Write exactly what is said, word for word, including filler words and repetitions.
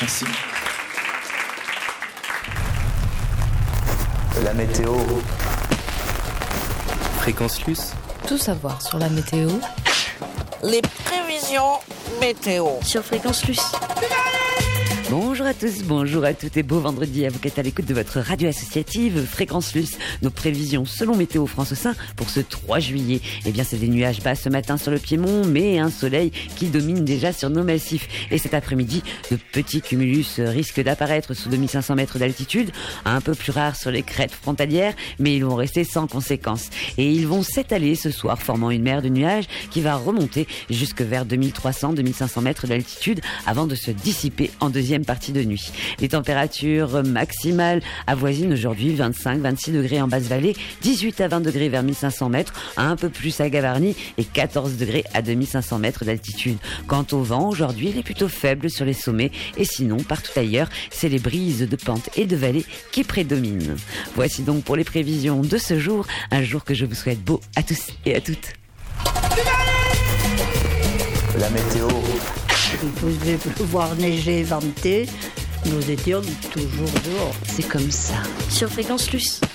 Merci. La météo. Fréquence Luce. Tout savoir sur la météo. Les prévisions météo sur Fréquence Luce. Bonjour à tous, bonjour à toutes et beau vendredi à vous qui êtes à l'écoute de votre radio associative Fréquence Luce. Nos prévisions selon Météo France Saint pour ce trois juillet. Eh bien, c'est des nuages bas ce matin sur le Piémont, mais un soleil qui domine déjà sur nos massifs. Et cet après-midi, de petits cumulus risquent d'apparaître sous deux mille cinq cents mètres d'altitude, un peu plus rares sur les crêtes frontalières, mais ils vont rester sans conséquence. Et ils vont s'étaler ce soir, formant une mer de nuages qui va remonter jusque vers deux mille trois cents à deux mille cinq cents mètres d'altitude avant de se dissiper en deuxième partie de nuit. Les températures maximales avoisinent aujourd'hui vingt-cinq à vingt-six degrés en basse vallée, dix-huit à vingt degrés vers mille cinq cents mètres, un peu plus à Gavarnie et quatorze degrés à deux mille cinq cents mètres d'altitude. Quant au vent, aujourd'hui, il est plutôt faible sur les sommets et sinon, partout ailleurs, c'est les brises de pente et de vallée qui prédominent. Voici donc pour les prévisions de ce jour, un jour que je vous souhaite beau à tous et à toutes. La météo. Il pouvait pleuvoir, neiger, venter. Nous étions toujours dehors. C'est comme ça. Sur Fréquence Luce.